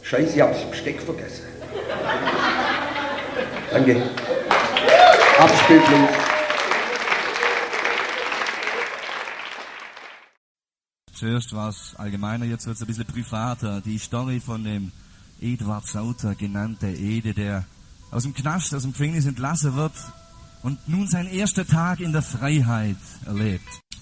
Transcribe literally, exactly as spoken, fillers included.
Scheiße, ich hab das Besteck vergessen. Danke. Abspielung. Zuerst war es allgemeiner, jetzt wird es ein bisschen privater. Die Story von dem Eduard Sauter, genannte Ede, der aus dem Knast, aus dem Gefängnis entlassen wird und nun seinen ersten Tag in der Freiheit erlebt.